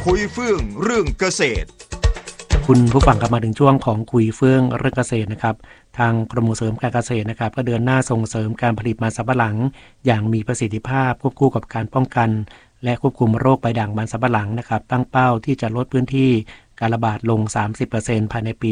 คุยเฟื่องเรื่องเกษตรคุณผู้ฟังกลับมาถึงช่วงของคุยเฟื่องเรื่องเกษตรนะครับทางกรมส่งเสริมการเกษตรนะครับก็เดินหน้าส่งเสริมการผลิตมันสำปะหลังอย่างมีประสิทธิภาพควบคู่กับการป้องกันและควบคุมโรคใบด่างมันสำปะหลังนะครับตั้งเป้าที่จะลดพื้นที่การระบาดลง 30% ภายในปี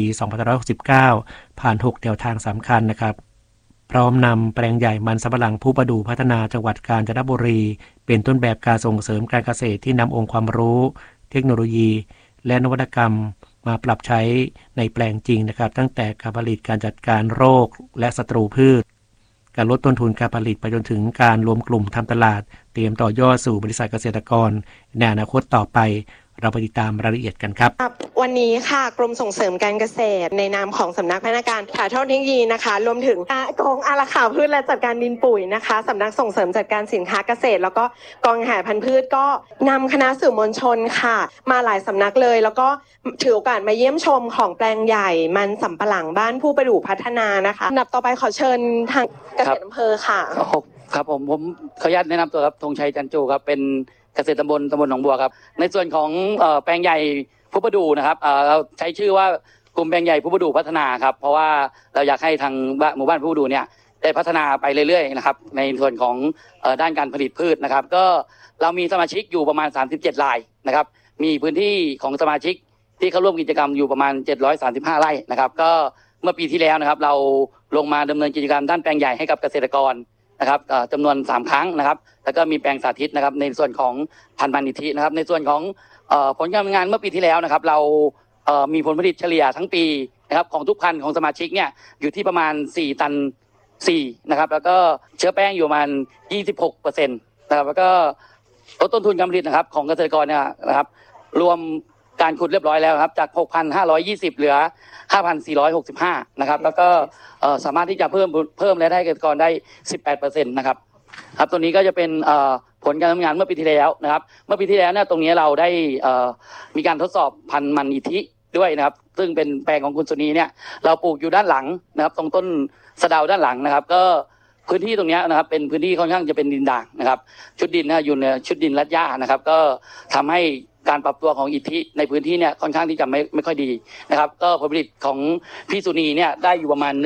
2569 ผ่าน 6 แนวทางสำคัญนะครับพร้อมนำแปลงใหญ่มันสำปะหลังผู้ประดู่พัฒนาจังหวัดกาญจนบุรีเป็นต้นแบบการส่งเสริมการเกษตรที่นำองค์ความรู้เทคโนโลยีและนวัตกรรมมาปรับใช้ในแปลงจริงนะครับตั้งแต่การผลิตการจัดการโรคและศัตรูพืชการลดต้นทุนการผลิตไปจนถึงการรวมกลุ่มทำตลาดเตรียมต่อยอดสู่บริษัทเกษตรกรในอนาคตต่อไปเราไปติดตามรายละเอียดกันครับวันนี้ค่ะกรมส่งเสริมการเกษตรในนามของสำนักพัฒนาการถ่ายทอดเทคโนโลยีนะคะรวมถึงกองอารักขาพืชและจัดการดินปุ๋ยนะคะสำนักส่งเสริมจัดการสินค้าเกษตรแล้วก็กองอาหารพันธุ์พืชก็นำคณะสื่อมวลชนค่ะมาหลายสำนักเลยแล้วก็ถือโอกาสมาเยี่ยมชมของแปลงใหญ่มันสำปะหลังบ้านผู้ประดู่พัฒนานะคะอันดับต่อไปขอเชิญทางเกษตรอำเภอค่ะครับผมขออนุญาตแนะนำตัวครับธงชัยจันจูครับเป็นเกษตรตำบลหนองบัวครับในส่วนของแปลงใหญ่ผู้ประดู่นะครับเราใช้ชื่อว่ากลุ่มแปลงใหญ่ผู้ประดู่พัฒนาครับเพราะว่าเราอยากให้ทางหมู่บ้านผู้ประดู่เนี่ยได้พัฒนาไปเรื่อยๆนะครับในส่วนของด้านการผลิตพืชนะครับก็เรามีสมาชิกอยู่ประมาณ37รายนะครับมีพื้นที่ของสมาชิกที่เข้าร่วมกิจกรรมอยู่ประมาณ735ไร่นะครับก็เมื่อปีที่แล้วนะครับเราลงมาดำเนินกิจกรรมด้านแปลงใหญ่ให้กับเกษตรกรนะครับจำนวน3ครั้งนะครับแล้วก็มีแปลงสาธิตนะครับในส่วนของพันธุ์มันนิธินะครับในส่วนของผลการทำงานเมื่อปีที่แล้วนะครับเรามีผลผลิตเฉลี่ยทั้งปีนะครับของทุกพันธุ์ของสมาชิกเนี่ยอยู่ที่ประมาณ4ตัน4นะครับแล้วก็เชื้อแป้งอยู่ประมาณ 26% นะครับแล้วก็ลดต้นทุนการผลิตนะครับของเกษตรกรเนี่ยนะครับรวมการขุดเรียบร้อยแล้วครับจาก 6,520 เหลือ 5,465 นะครับแล้วก็สามารถที่จะเพิ่มรายได้เกษตรกรได้ 18% นะครับครับตัวนี้ก็จะเป็นผลการทำงานเมื่อปีที่แล้วนะครับเมื่อปีที่แล้วเนี่ยตรงนี้เราได้มีการทดสอบพันธุ์มันอิทิด้วยนะครับซึ่งเป็นแปลงของคุณสุนีเนี่ยเราปลูกอยู่ด้านหลังนะครับตรงต้นสะเดาด้านหลังนะครับก็พื้นที่ตรงนี้นะครับเป็นพื้นที่ค่อนข้างจะเป็นดินด่างนะครับชุดดินนะอยู่ในชุดดินรัดหญ้านะครับก็ทำให้การปรับตัวของอิทธิในพื้นที่เนี่ยค่อนข้างที่จะไม่ค่อยดีนะครับก็ผลผลิตของพี่สุนีเนี่ยได้อยู่ประมาณ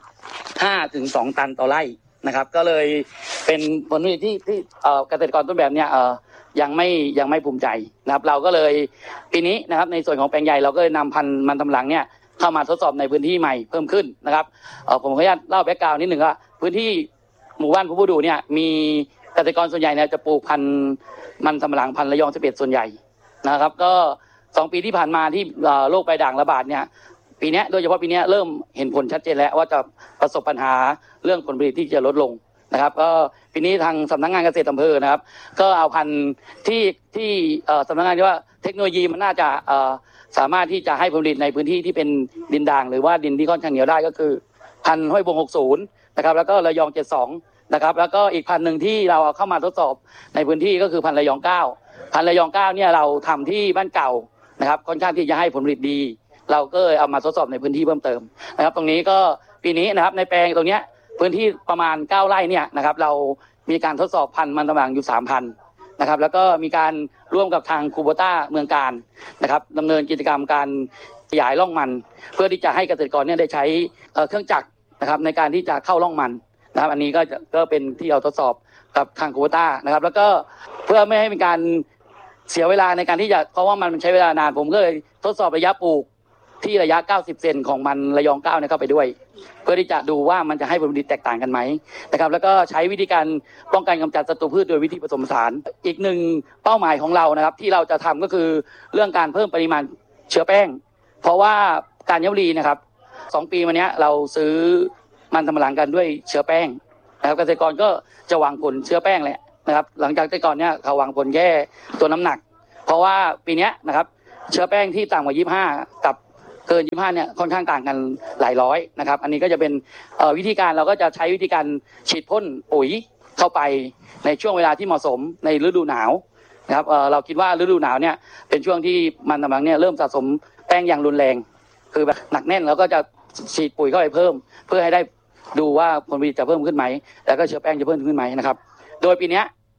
1.5 ถึง 2 ตันต่อไร่นะครับก็เลยเป็นผลผลิตที่เกษตรกรต้นแบบเนี่ยยังไม่ภูมิใจนะครับเราก็เลยปีนี้นะครับในส่วนของแปลงใหญ่เราก็เลยนำพันธุ์มันสำปะหลังเนี่ยเข้ามาทดสอบในพื้นที่ใหม่เพิ่มขึ้นนะครับผมขออนุญาตเล่าแบ็คกราวด์นิดหนึ่งว่าพื้นที่หมู่บ้านผู้ประดู่เนี่ยมีเกษตรกรส่วนใหญ่เนี่ยจะปลูกพันธุ์มันสำปะหลังพันธุ์ระยอง11ส่วนใหญ่นะครับก็2ปีที่ผ่านมาที่โรคใบด่างระบาดเนี่ยปีนี้โดยเฉพาะปีนี้เริ่มเห็นผลชัดเจนแล้วว่าจะประสบปัญหาเรื่องผลผลิตที่จะลดลงนะครับก็ปีนี้ทางสำนักงานเกษตรอำเภอนะครับก็เอาพันธุ์ที่สำนักงานที่ว่าเทคโนโลยีมันน่าจะสามารถที่จะให้ผลผลิตในพื้นที่ที่เป็นดินด่างหรือว่าดินที่ค่อนข้างเหนียวได้ก็คือพันธุ์ห้วยบง60นะครับแล้วก็ระยอง72นะครับแล้วก็อีกพันธุ์หนึ่งที่เราเอาเข้ามาทดสอบในพื้นที่ก็คือพันธุ์ระยอง9พันธุ์ระยอง9เนี่ยเราทำที่บ้านเก่านะครับค่อนข้างที่จะให้ผลผลิตดีเราก็เลยเอามาทดสอบในพื้นที่เพิ่มเติมนะครับตรงนี้ก็ปีนี้นะครับในแปลงตรงนี้พื้นที่ประมาณ9ไร่เนี่ยนะครับเรามีการทดสอบพันธุ์มันสำปะหลังอยู่ 3,000 นะครับแล้วก็มีการร่วมกับทางคูโบต้าเมืองการนะครับดำเนินกิจกรรมการขยายร่องมันเพื่อที่จะให้เกษตรกรเนี่ยได้ใช้เครื่องจักรนะครับในการที่จะเข้าร่องมันนะครับอันนี้ก็เป็นที่เราทดสอบกับทางคูโบต้านะครับแล้วก็เพื่อไม่ให้มีการเสียเวลาในการที่จะเพราะว่ามันใช้เวลานานผมก็เลยทดสอบระยะปลูกที่ระยะ90เซนของมันระยอง9เนี่ยเข้าไปด้วยเพื่อที่จะดูว่ามันจะให้ผลผลิตแตกต่างกันไหมนะครับแล้วก็ใช้วิธีการป้องกันกำจัดศัตรูพืชโดยวิธีผสมผสานอีกหนึ่งเป้าหมายของเรานะครับที่เราจะทำก็คือเรื่องการเพิ่มปริมาณเชื้อแป้งเพราะว่ากาญจนบุรีนะครับ2ปีมาเนี้ยเราซื้อมันสำปะหลังกันด้วยเชื้อแป้งนะครับเกษตรกรก็จะหวังผลเชื้อแป้งแหละนะครับหลังจากแต่ก่อนเนี้ยเขาหวังผลแค่ตัวน้ำหนักเพราะว่าปีนี้นะครับเชื้อแป้งที่ต่ำกว่า25กับเกิน25เนี่ยค่อนข้างต่างกันหลายร้อยนะครับอันนี้ก็จะเป็นวิธีการเราก็จะใช้วิธีการฉีดพ่นปุ๋ยเข้าไปในช่วงเวลาที่เหมาะสมในฤดูหนาวนะครับเราคิดว่าฤดูหนาวเนี่ยเป็นช่วงที่มันสำปะหลังเนี่ยเริ่มสะสมแป้งอย่างรุนแรงคือแบบหนักแน่นแล้วก็จะฉีดปุ๋ยเข้าไปเพิ่มเพื่อให้ได้ดูว่าผลผลิตจะเพิ่มขึ้นไหมแล้วก็เชื้อแป้งจะเพิ่มขึ้นไหมนะครับโดยปีนี้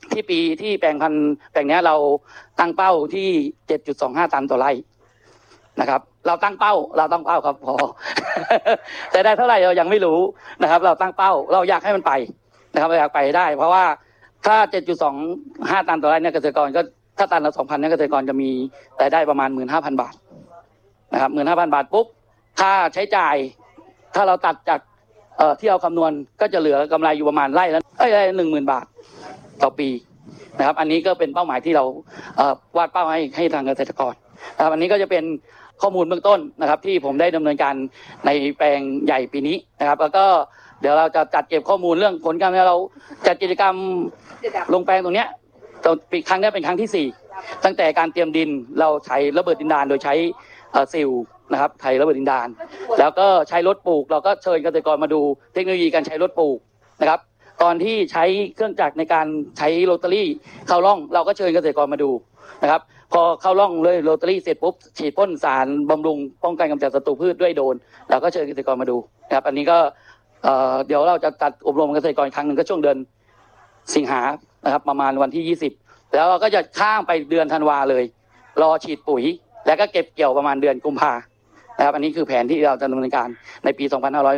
ที่แปลงพันธุ์แปลงนี้เราตั้งเป้าที่ 7.25 ตันต่อไร่นะครับเราตั้งเป้าครับพอ แต่ได้เท่าไหร่เรายังไม่รู้นะครับเราตั้งเป้าเราอยากให้มันไปนะครับเราอยากไปได้เพราะว่าถ้า 7.25 ตันต่อไร่เนี่ยเกษตรกรก็ถ้าตันละ 2,000 เนี่ยเกษตรกรจะมีรายได้ประมาณ 15,000 บาทนะครับ 15,000 บาทปุ๊บค่าใช้จ่ายถ้าเราตัดจากที่เราคำนวณก็จะเหลือกำไรอยู่ประมาณไร่ละ10,000 บาทต่อปีนะครับอันนี้ก็เป็นเป้าหมายที่เราวาดเป้าให้ทางเกษตรกรนะครับอันนี้ก็จะเป็นข้อมูลเบื้องต้นนะครับที่ผมได้ดำเนินการในแปลงใหญ่ปีนี้นะครับแล้วก็เดี๋ยวเราจะจัดเก็บข้อมูลเรื่องผลการเราจัดกิจกรรมลงแปลงตรงเนี้ยปีครั้งนี้เป็นครั้งที่4ตั้งแต่การเตรียมดินเราใช้ระเบิดดินดานโดยใช้ซิลนะครับไทยระเบิดดินดานแล้วก็ใช้รถปลูกเราก็เชิญเกษตรกรมาดูเทคโนโลยีการใช้รถปลูกนะครับตอนที่ใช้เครื่องจักรในการใช้โรตารี่เข้าร่องเราก็เชิญเกษตรกรมาดูนะครับพอเข้าร่องเลยโรตารี่เสร็จปุ๊บฉีดพ่นสารบำรุงป้องกันกำจัดศัตรูพืชด้วยโดรนเราก็เชิญเกษตรกรมาดูนะครับอันนี้ก็เดี๋ยวเราจะจัดอบรมเกษตรกรครั้งหนึ่งก็ช่วงเดือนสิงหานะครับประมาณวันที่20แล้วเราก็จะข้ามไปเดือนธันวาเลยรอฉีดปุ๋ยแล้วก็เก็บเกี่ยวประมาณเดือนกุมภานะครับอันนี้คือแผนที่เราจะดำเนินการในปี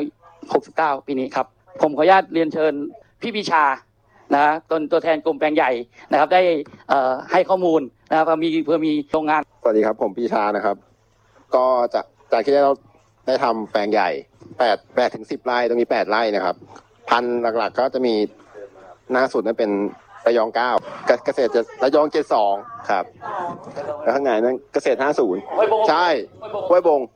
2569 ปีนี้ครับผมขออนุญาตเรียนเชิญพี่ปิชานะตัวแทนกลุ่มแปลงใหญ่นะครับได้ให้ข้อมูลนะครับเพื่อมีโรงงานสวัสดีครับผมปิชานะครับก็จากที่เราได้ทำแปลงใหญ่8ถึง10 ไร่ตรงนี้8 ไร่นะครับพันธุ์หลักๆก็จะมีหน้าสุดนั้นเป็นระยอง9เกษตรจะระยอง72ครับแล้วข้างในนั้นเกษตร50ใช่ห้วยบง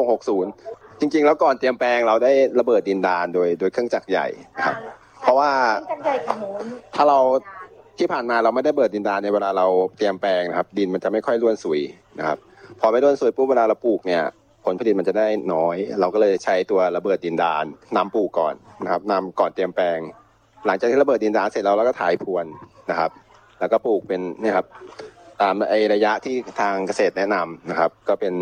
60จริงๆแล้วก่อนเตรียมแปลงเราได้ระเบิดดินดานโดยเครื่องจักรใหญ่ครับเพราะว่าถ้าเราที่ผ่านมาเราไม่ได้เบิดดินดานในเวลาเราเตรียมแปลงนะครับดินมันจะไม่ค่อยร่วนซุยนะครับพอไม่ร่วนซุยปุ๊บเวลาเราปลูกเนี่ยผลผลิตมันจะได้น้อยเราก็เลยใช้ตัวระเบิดดินดานนำปลูกก่อนนะครับนำก่อนเตรียมแปลงหลังจากที่ระเบิดดินดานเสร็จแล้วเราก็ถ่ายพรวนนะครับแล้วก็ปลูกเป็นนี่ครับตามระยะที่ทางเกษตรแนะนำนะครับก็เป็น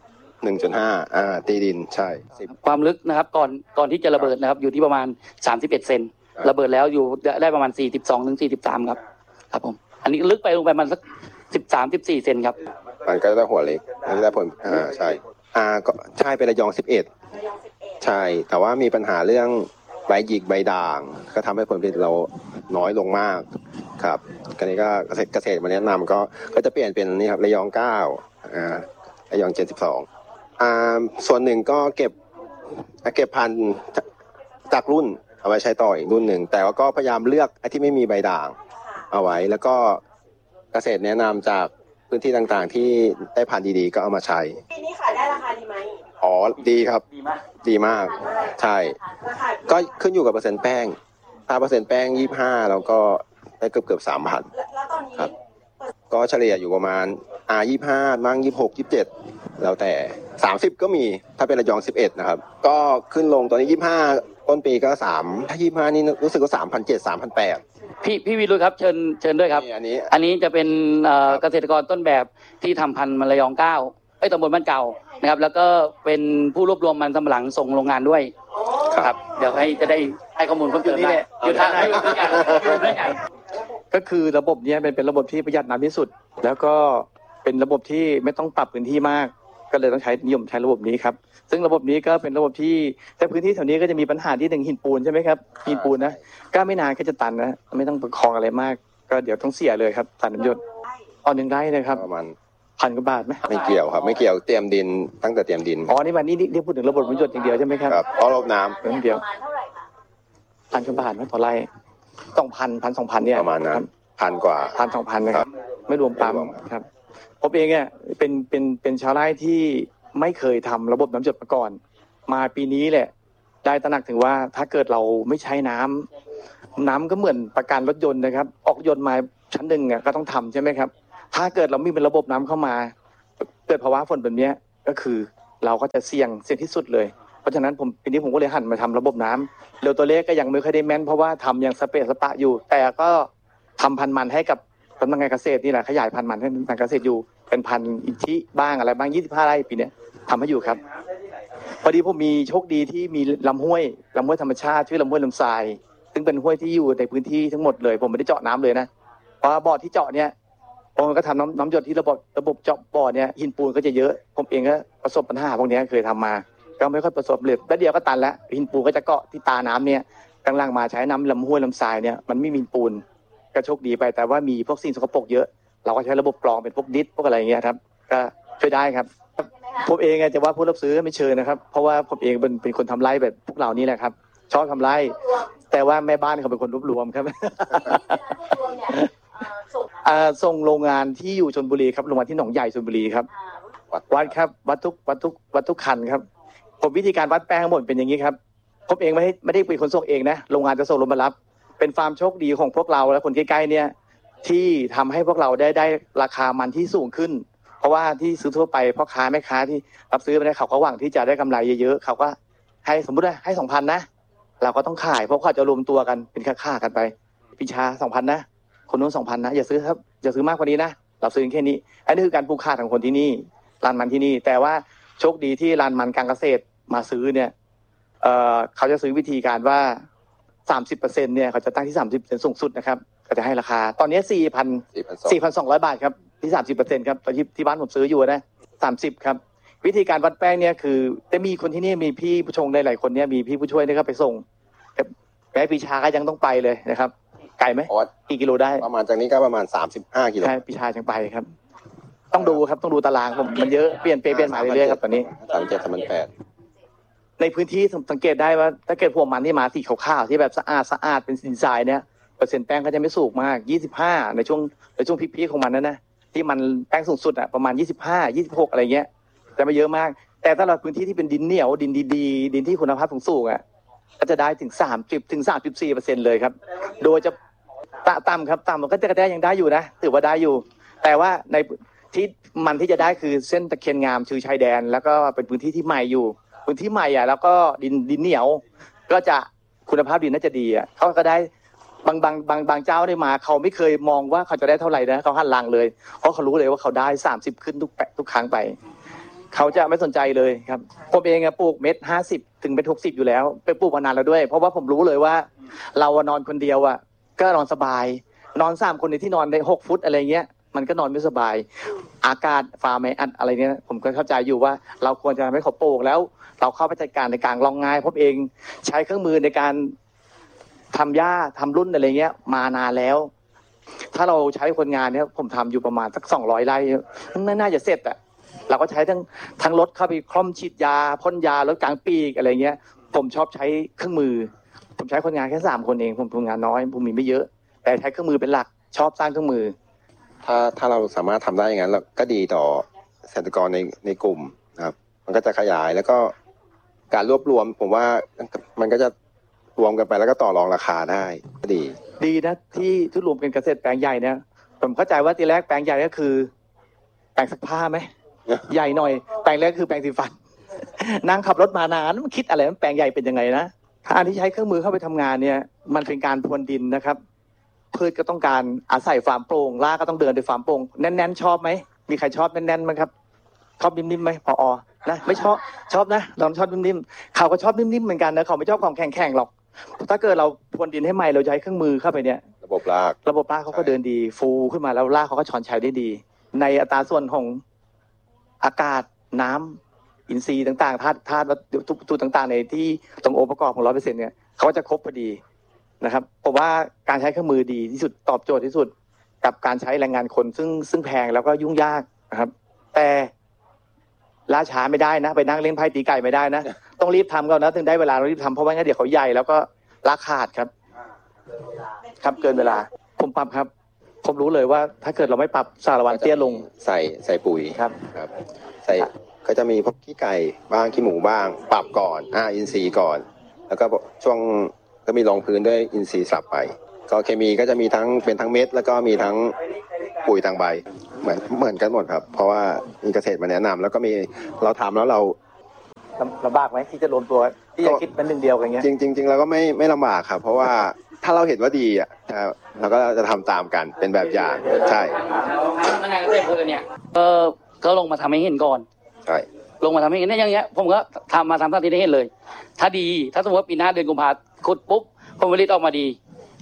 1.5 ตีดินใช่ความลึกนะครับก่อนที่จะระเบิดนะครับอยู่ที่ประมาณ31 เซนระเบิดแล้วอยู่ได้ประมาณ42 ถึง 43ครับผมอันนี้ลึกไปลงไปมันสัก13-14 เซนครับมันก็จะหัวเล็กอันนี้ได้ผลใช่ก็ใช่เป็นระยอง11ใช่แต่ว่ามีปัญหาเรื่องใบหยิกใบด่างก็ทำให้ผลผลิตเราน้อยลงมากครับอันนี้ก็เกษตรมาแนะนำก็จะเปลี่ยนเป็นนี่ครับระยอง9ระยอง72ส่วนหนึ่งก็เก็บพันธุ์จากรุ่นเอาไว้ใช้ต่ออีกรุ่นหนึ่งแต่ว่าก็พยายามเลือกไอ้ที่ไม่มีใบด่างเอาไว้แล้วก็เกษตรแนะนำจากพื้นที่ต่างๆที่ได้พันธุ์ดีๆก็เอามาใช้ปีนี้ขายได้ราคาดีไหมดีครับดีมากใช่ก็ขึ้นอยู่กับเปอร์เซ็นต์แป้งถ้าเปอร์เซ็นต์แป้ง25แล้วก็ได้เกือบ 3,000 แล้วตอนนี้ครับก็เฉลี่ยอยู่ประมาณ25มั่ง26 27แล้วแต่30ก็มีถ้าเป็นระยอง11นะครับก็ขึ้นลงตอนนี้25ต้นปีก็3ถ้า25นี่รู้สึกว่า 3,700 3,800 พี่วิรุธครับเชิญด้วยครับอันนี้จะเป็นเกษตรกรต้นแบบที่ทำพันธุ์มันระยอง9ตำบลบ้านเก่านะครับแล้วก็เป็นผู้รวบรวมมันสำปะหลังส่งโรงงานด้วยครับเดี๋ยวจะได้ให้ข้อมูลเพิ่มเติมได้อยู่ทางใหญ่ก็คือระบบนี้เป็นระบบที่ประหยัดน้ำที่สุดแล้วก็เป็นระบบที่ไม่ต้องปรับพื้นที่มากก็เลยต้องนิยมใช้ระบบนี้ครับซึ่งระบบนี้ก็เป็นระบบที่แต่พื้นที่แถวนี้ก็จะมีปัญหาที่หินปูนใช่ไหมครับหินปูนนะก็ไม่นานก็จะตันนะไม่ต้องประคองอะไรมากก็เดี๋ยวต้องเสียเลยครับตันน้ำหยด1 ไร่นะครับประมาณ 1,000 กว่าบาทไหมไม่เกี่ยวครับไม่เกี่ยวเตรียมดินตั้งแต่เตรียมดินนี่พูดถึงระบบน้ำหยดอย่างเดียวใช่ไหมครับเพราะระบบน้ำอย่างเดียว1,000 กว่าบาทไหมต่อไร่1,000 เนี่ยประมาณนั้น1,000 กว่า 1,000-2,000นะครับไม่รวมปั๊มครับผมเองเนี่ยเป็นชาวไร่ที่ไม่เคยทำระบบน้ำหยดมาก่อนมาปีนี้แหละได้ตระหนักถึงว่าถ้าเกิดเราไม่ใช้น้ำก็เหมือนประกันรถยนต์นะครับออกยนต์มาชั้นหนึ่งก็ต้องทำใช่ไหมครับถ้าเกิดเรามีเป็นระบบน้ำเข้ามาเกิดภาวะฝนแบบนี้ก็คือเราก็จะเสี่ยงที่สุดเลยเพราะฉะนั้นปีนี้ผมก็เลยหันมาทำระบบน้ำเร็วตัวเลขก็ยังไม่ค่อยได้แม่นเพราะว่าทำอย่างสเปะสปะอยู่แต่ก็ทำพันธุ์มันให้กับสำนักงานเกษตรนี่แหละขยายพันธุ์มันให้ทางเกษตรอยู่เป็นพันธุ์อินทิบ้างอะไรบ้าง25 ไร่ปีนี้ทำให้อยู่ครับพอดีผมมีโชคดีที่มีลำห้วยธรรมชาติชื่อลำห้วยลำทรายซึ่งเป็นห้วยที่อยู่ในพื้นที่ทั้งหมดเลยผมไม่ได้เจาะน้ำเลยนะเพราะบ่อที่เจาะเนี่ยผมก็ทำน้ำหยดที่ระบบเจาะบ่อเนี่ยหินปูนก็จะเยอะผมเองก็ประสบปัญหาพวกนี้เคยทำมาก็ไม่ค่อยประสบเลยแล้วเดียวก็ตันแล้วหินปูนก็จะเกาะที่ตาน้ำเนี่ยกำลังมาใช้น้ำลำห้วยลำทรายเนี่ยมันไม่มีปูนก็โชคดีไปแต่ว่ามีพวกสิ่งสกปรกเยอะเราก็ใช้ระบบกรองเป็นพวกดิสพวกอะไรอย่างเงี้ยครับก็ช่วยได้ครับผมเองจะว่าผู้รับซื้อไม่เชิญนะครับเพราะว่าผมเองเป็นคนทำไร่แบบพวกเรานี่แหละครับชอบทำไร่แต่ว่าแม่บ้านเขาเป็นคนรวบรวมครับ ส่งโรงงานที่อยู่ชลบุรีครับโรงงานที่หนองใหญ่ชลบุรีครับวัดครับวัดทุกคันครับผมวิธีการวัดแป้งทั้งหมดเป็นอย่างนี้ครับผมเองไม่ได้เป็นคนส่งเองนะโรงงานจะส่งรถมารับเป็นความโชคดีของพวกเราและคนใกล้ๆเนี่ยที่ทำให้พวกเราได้ราคามันที่สูงขึ้นเพราะว่าที่ซื้อทั่วไปพ่อค้าแม่ค้าที่รับซื้อไปได้เขาหวังที่จะได้กำไรเยอะๆเขาก็ให้สมมติว่าให้ 2,000 นะเราก็ต้องขายเพราะเขาจะรวมตัวกันเป็นค่ากันไปปีชา 2,000 นะคนนู้น 2,000 นะอย่าซื้อครับอย่าซื้อมากกว่านี้นะเราซื้อแค่นี้อันนี้คือการผูกขาดของคนที่นี่ร้านมันที่นี่แต่ว่าโชคดีที่ร้านมันการเกษตรมาซื้อเนี่ยเขาจะซื้อวิธีการว่า 30% เนี่ยเขาจะตั้งที่ 30% สูงสุดนะครับก็จะให้ราคาตอนนี้ 4,200 บาทครับที่ 30% ครับตอนที่บ้านผมซื้ออยู่นะ30ครับวิธีการวัดแป้งเนี่ยคือจะมีคนที่นี่มีพี่ผู้ชงหลายๆคนเนี่ยมีพี่ผู้ช่วยเนี่ยก็ไปส่งแม่ปีชาก็ยังต้องไปเลยนะครับไกลไหมกี่กิโลได้ประมาณจากนี้ก็ประมาณ35กิโลใช่ปีชายังไปครับต้องดูครับต้องดูตารางมันเยอะเปลี่ยนมาเรื่อยๆครับตอนนี้37-38ในพื้นที่สังเกตได้ว่าถ้าเกิดพวกมันที่มาสีขาวๆที่แบบสะอาดเป็นสินทรายเนี่ยเปอร์เซ็นต์แป้งก็จะไม่สูงมาก25ในช่วงพีคๆของมันนะที่มันแป้งสูงสุดอ่ะประมาณ25-26อะไรเงี้ยจะไม่เยอะมากแต่ถ้าเราพื้นที่ที่เป็นดินเหนียวดินดีๆดินที่คุณภาพสูงๆอ่ะก็จะได้ถึง30-34% เลยครับโดยจะต่ำครับต่ำมันก็จะได้ยังได้อยู่นะถือว่าได้อยู่แต่ว่าในที่มันที่จะได้คือเส้นตะเคียนงามชื่อชายแดนแล้วก็เป็นพื้นที่ที่ใหม่อยู่พื้นที่ใหม่อ่ะแล้วก็ดินเหนียวก็จะคุณภาพดินน่าจะดีอ่ะเขาก็ได้บางเจ้าได้มาเขาไม่เคยมองว่าเขาจะได้เท่าไหร่นะเขาหันหลังเลยเพราะเขารู้เลยว่าเขาได้30ขึ้นทุกครั้งไปเขาจะไม่สนใจเลยครับผมเองปลูก1.50 ถึง1.60อยู่แล้วไปปลูกมานานแล้วด้วยเพราะว่าผมรู้เลยว่าเรานอนคนเดียวอ่ะก็นอนสบายนอน3คนในที่นอนได้6 ฟุตอะไรเงี้ยมันก็นอนไม่สบายอากาศฟ้าไม่อัดอะไรเนี้ยผมก็เข้าใจอยู่ว่าเราควรจะทำให้เขาปลูกแล้วเราเข้าไปจัดการในการลองง่ายผมเองใช้เครื่องมือในการทำหญ้าทำรุ่นอะไรเงี้ยมานานแล้วถ้าเราใช้คนงานเนี่ยผมทำอยู่ประมาณสัก200 ไร่ไม่น่าจะเสร็จอ่ะเราก็ใช้ทั้งรถเข้าไปคล่อมฉีดยาพ่นยารถกลางปีกอะไรเงี้ยผมชอบใช้เครื่องมือผมใช้คนงานแค่3 คนเองผมทำงานน้อยผมมีไม่เยอะแต่ใช้เครื่องมือเป็นหลักชอบสร้างเครื่องมือถ้าเราสามารถทำได้อย่างนั้นเราก็ดีต่อเกษตรกรในกลุ่มนะครับมันก็จะขยายแล้วก็การรวบรวมผมว่ามันก็จะรวมกันไปแล้วก็ต่อรองราคาได้ก็ดีนะที่รวมเป็นเกษตรแปลงใหญ่เนี่ยผมเข้าใจว่าทีแรกแปลงใหญ่ก็คือแปลงซักผ้าไหม ใหญ่หน่อยแปลงแรกคือแปลงสีฟัน นั่งขับรถมานานมันคิดอะไรมันแปลงใหญ่เป็นยังไงนะถ้าอันที่ใช้เครื่องมือเข้าไปทำงานเนี่ยมันเป็นการพรวนดินนะครับพืชก็ต้องการอาศัยฟาร์มโปร่งรากก็ต้องเดินด้วยฟาร์มโปร่งแน่นๆชอบไหมมีใครชอบแน่นๆไหมครับชอบนิ่มๆไหมพอนะไม่ชอบนะเราชอบนิ่มๆเขาก็ชอบนิ่มๆเหมือนกันนะเขาไม่ชอบของแข็งๆหรอกถ้าเกิดเราพรวนดินให้ใหม่เราใช้เครื่องมือเข้าไปเนี่ยระบบรากเขาก็เดินดีฟูขึ้นมาแล้วรากเขาก็ช้อนชัยได้ดีในอัตราส่วนของอากาศน้ำอินทรีย์ต่างๆธาตุวัตถุต่างๆในที่ตรงองค์ประกอบของ 100% เนี่ยเขาจะครบพอดีนะครับผมว่าการใช้เครื่องมือดีที่สุดตอบโจทย์ที่สุดกับการใช้แรงงานคนซึ่งแพงแล้วก็ยุ่งยากนะครับแต่ล่าช้าไม่ได้นะไปนั่งเล่นไพ่ตีไก่ไม่ได้นะต้องรีบทำก่อนนะถึงได้เวลาเรารีบทำเพราะว่างั้นเดี๋ยวเขาใหญ่แล้วก็ราขาดครับเกินเวลาผมปรับครับผมรู้เลยว่าถ้าเกิดเราไม่ปรับสารวันเตี้ยลงใส่ปุ๋ยครับใส่ก็จะมีพวกขี้ไก่บ้างขี้หมูบ้างปรับก่อนอินทรีย์ก่อนแล้วก็ช่วงก็มีรองพื้นด้วยอินทรีย์สับไปก็เคมีก็จะมีทั้งเป็นทั้งเม็ดแล้วก็มีทั้งปุ๋ยทางใบเหมือนกันหมดครับเพราะว่ามีเกษตรมาแนะนำแล้วก็มีเราทำแล้วเราลำบากไหมที่จะรวมตัวที่จะคิดเป็นหนึ่งเดียวกันเงี้ยจริงเราก็ไม่ลำบากครับเพราะว่าถ้าเราเห็นว่าดีเราก็จะทำตามกันเป็นแบบอย่างใช่พนักงานเกษตรเพื่อนเนี่ยก็ลงมาทำให้เห็นก่อนใช่ลงมาทำให้เห็นอย่างเงี้ยผมก็ทำทันทีได้เห็นเลยถ้าดีถ้าสมมติว่าปีหน้าเดือนกุมภาพันธ์ขุดปุ๊บผลผลิตออกมาดี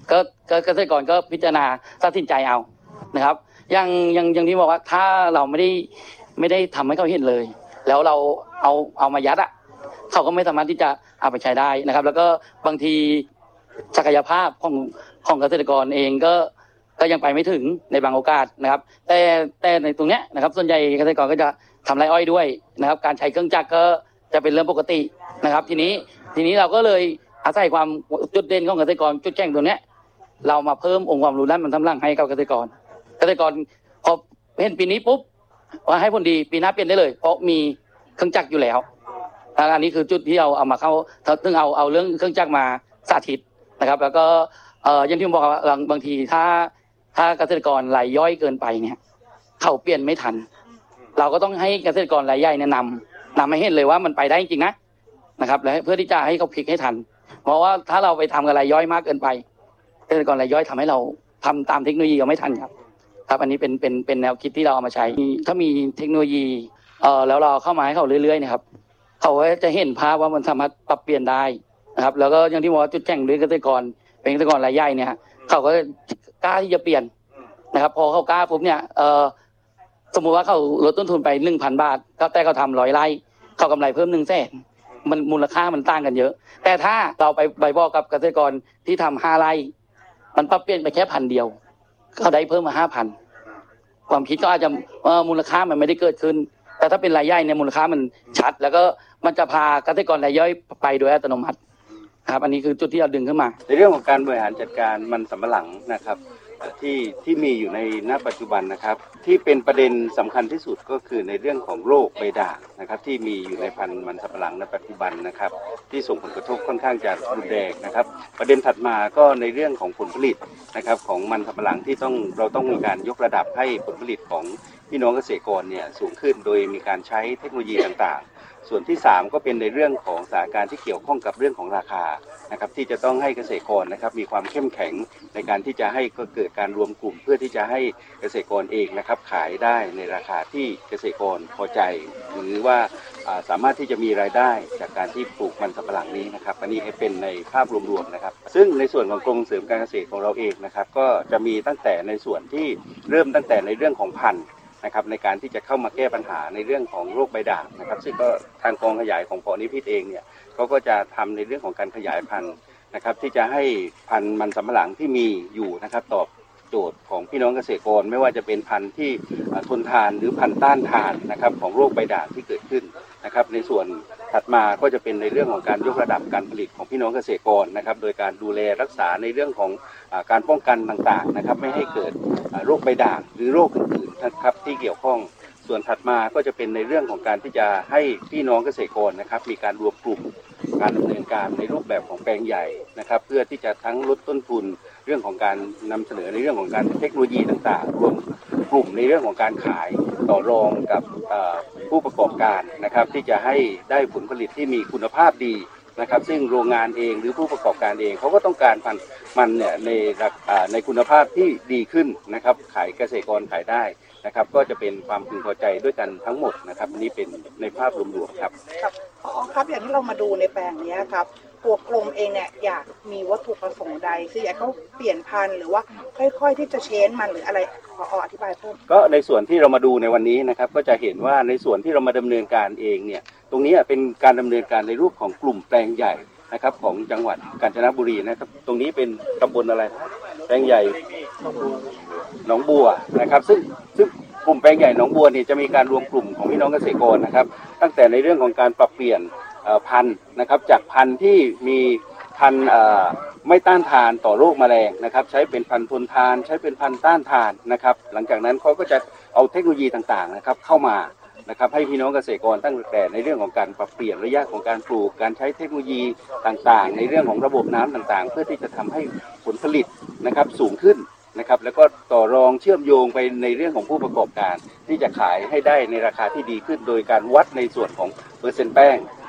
ก็เกษตรกรก็พิจารณาตัดสินใจเอานะครับอย่างที่บอกว่าถ้าเราไม่ได้ทำให้เขาเห็นเลยแล้วเราเอามายัดเขาก็ไม่สามารถที่จะเอาไปใช้ได้นะครับแล้วก็บางทีศักยภาพของเกษตรกรเองก็ยังไปไม่ถึงในบางโอกาสนะครับแต่ในตรงเนี้ยนะครับส่วนใหญ่เกษตรกรก็จะทำไรอ้อยด้วยนะครับการใช้เครื่องจักรก็จะเป็นเรื่องปกตินะครับทีนี้เราก็เลยอาศัยความจุดเด่นของเกษตรกรจุดแข็งตัวเนี้ยเรามาเพิ่มองค์ความรู้ด้านมันสำลังให้กับเกษตรกรพอเห็นปีนี้ปุ๊บว่าให้ผลดีปีหน้าเปลี่ยนได้เลยเพราะมีเครื่องจักรอยู่แล้วอันนี้คือจุดที่เอามาเข้าถึงเอาเรื่องเครื่องจักรมาสาธิตนะครับแล้วก็อย่างที่ผมบอกว่าบางทีถ้าเกษตรกรรายย่อยเกินไปเนี่ยเขาเปลี่ยนไม่ทันเราก็ต้องให้เกษตรกรรายใหญ่เนี่ยนำให้เห็นเลยว่ามันไปได้จริงๆนะครับแล้วเพื่อที่จะให้เขาพลิกให้ทันเพราะว่าถ้าเราไปทำกับรายย่อยมากเกินไปเกษตรกรรายย่อยทำให้เราทำตามเทคโนโลยีก็ไม่ทันครับอันนี้เป็นแนวคิดที่เราเอามาใช้ถ้ามีเทคโนโลยีแล้วเราเข้ามาให้เขาเรื่อยๆนะครับเขาจะเห็นภาพว่ามันสามารถปรับเปลี่ยนได้นะครับแล้วก็อย่างที่บอกว่าจุดแข็งด้วยเกษตรกรเป็นเกษตรกรรายใหญ่เนี่ยเขาก็กล้าที่จะเปลี่ยนนะครับพอเขากล้าปุ๊บเนี่ยสมมุติว่าเขาลดต้นทุนไป 1,000 บาทแต่เขาทำ100 ไร่เขากำไรเพิ่ม 100,000มันมูลค่ามันต่างกันเยอะแต่ถ้าเราไปบอกกับเกษตรกรที่ทำ5 ไร่มันปรับเปลี่ยนไปแค่1,000 เดียวเขาได้เพิ่มมา 5,000ความคิดก็อาจจะมูลค่ามันไม่ได้เกิดขึ้นแต่ถ้าเป็นรายย่อยเนี่ยมูลค่ามันชัดแล้วก็มันจะพาเกษตรกรรายย่อยไปโดยอัตโนมัติครับอันนี้คือจุดที่เราดึงขึ้นมาในเรื่องของการบริหารจัดการมันสำปะหลังนะครับที่มีอยู่ในณปัจจุบันนะครับที่เป็นประเด็นสำคัญที่สุดก็คือในเรื่องของโรคใบด่างนะครับที่มีอยู่ในพันธุ์มันสำปะหลังในปัจจุบันนะครับที่ส่งผลกระทบค่อนข้างจะรุนแรงนะครับประเด็นถัดมาก็ในเรื่องของผลผลิตนะครับของมันสำปะหลังที่เราต้องมีการยกระดับให้ผลผลิตของพี่น้องเกษตรกรเนี่ยสูงขึ้นโดยมีการใช้เทคโนโลยีต่างๆส่วนที่3ก็เป็นในเรื่องของสถานการณ์ที่เกี่ยวข้องกับเรื่องของราคานะครับที่จะต้องให้เกษตรกรนะครับมีความเข้มแข็งในการที่จะให้เกิดการรวมกลุ่มเพื่อที่จะให้เกษตรกรเองนะครับขายได้ในราคาที่เกษตรกรพอใจหรือว่าสามารถที่จะมีรายได้จากการที่ปลูกมันสำปะหลังนี้นะครับอันนี้เป็นในภาพรวมๆนะครับซึ่งในส่วนของกรมเสริมการเกษตรของเราเองนะครับก็จะมีตั้งแต่ในส่วนที่เริ่มตั้งแต่ในเรื่องของพันธุ์นะครับในการที่จะเข้ามาแก้ปัญหาในเรื่องของโรคใบด่างนะครับซึ่งก็ทางกองขยายของปนิพิษเองเนี่ยเขาก็จะทำในเรื่องของการขยายพันธุ์นะครับที่จะให้พันธุ์มันสำปะหลังที่มีอยู่นะครับตอบโจทย์ของพี่น้องเกษตรกรไม่ว่าจะเป็นพันธุ์ที่ทนทานหรือพันธุ์ต้านทานนะครับของโรคใบด่างที่เกิดขึ้นนะครับในส่วนถัดมาก็จะเป็นในเรื่องของการยกระดับการผลิตของพี่น้องเกษตรกรนะครับโดยการดูแลรักษาในเรื่องของการป้องกันต่างๆนะครับไม่ให้เกิดโรคใบด่างหรือโรคอื่นๆนะครับที่เกี่ยวข้องส่วนถัดมาก็จะเป็นในเรื่องของการที่จะให้พี่น้องเกษตรกรนะครับมีการรวมกลุ่มการดำเนินการในรูปแบบของแปลงใหญ่นะครับเพื่อที่จะทั้งลดต้นทุนเรื่องของการนำเสนอในเรื่องของการเทคโนโลยีต่างๆรวมกลุ่มในเรื่องของการขายต่อรองกับผู้ประกอบการนะครับที่จะให้ได้ผลผลิตที่มีคุณภาพดีนะครับซึ่งโรงงานเองหรือผู้ประกอบการเองเขาก็ต้องการมันเนี่ยในคุณภาพที่ดีขึ้นนะครับขายเกษตรกรขายได้นะครับก็จะเป็นความพึงพอใจด้วยกันทั้งหมดนะครับอันนี้เป็นในภาพรวมๆครับครับอย่างที่เรามาดูในแปลงนี้ครับตัวกรมเองเนี่ยอยากมีวัตถุประสงค์ใดคืออยากเขาเปลี่ยนพันธุ์หรือว่าค่อยๆที่จะเชนมันหรืออะไรขออธิบายเพิ่มก็ในส่วนที่เรามาดูในวันนี้นะครับก็จะเห็นว่าในส่วนที่เรามาดำเนินการเองเนี่ยตรงนี้เป็นการดำเนินการในรูปของกลุ่มแปลงใหญ่นะครับของจังหวัดกาญจนบุรีนะครับตรงนี้เป็นตำบลอะไรแปลงใหญ่หนองบัวนะครับซึ่งกลุ่มแปลงใหญ่หนองบัวนี่จะมีการรวมกลุ่มของพี่น้องเกษตรกรนะครับตั้งแต่ในเรื่องของการปรับเปลี่ยนพันธุ์นะครับจากพันธุ์ที่มีพันธุ์ไม่ต้านทานต่อโรคแมลงนะครับใช้เป็นพันธุ์ทนทานใช้เป็นพันธุ์ต้านทานนะครับหลังจากนั้นเขาก็จะเอาเทคโนโลยีต่างๆนะครับเข้ามานะครับให้พี่น้องเกษตรกรตั้งแต่ในเรื่องของการปรับเปลี่ยนระยะของการปลูกการใช้เทคโนโลยีต่างๆในเรื่องของระบบน้ำต่างๆเพื่อที่จะทำให้ผลผลิตนะครับสูงขึ้นนะครับแล้วก็ต่อรองเชื่อมโยงไปในเรื่องของผู้ประกอบการที่จะขายให้ได้ในราคาที่ดีขึ้นโดยการวัดในส่วนของเปอร์เซ็นต์แป้ง